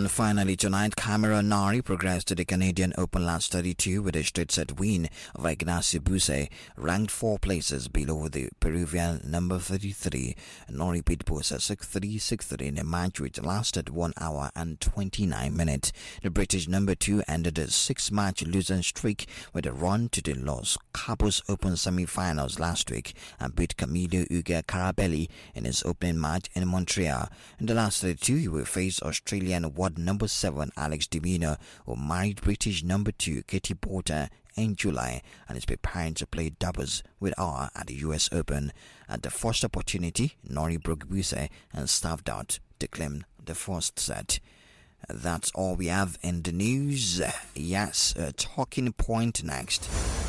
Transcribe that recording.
And finally tonight, Cameron Norrie progressed to the Canadian Open last 32 with a straight set win over Ignacio Buse, ranked 4 places below the Peruvian number 33. Norrie beat Buse 6-3, 6-3 in a match which lasted 1 hour and 29 minutes. The British number 2 ended a 6-match losing streak with a run to the Los Cabos Open semi-finals last week and beat Camilo Uga Carabelli in his opening match in Montreal. In the last 32, he will face Australian world number 7 Alex de Minaur, who married British number 2 Katie Porter in July and is preparing to play doubles with her at the US Open. At the first opportunity, Norrie broke Buse and staffed out to claim the first set. That's all we have in the news. Yes, a talking point next.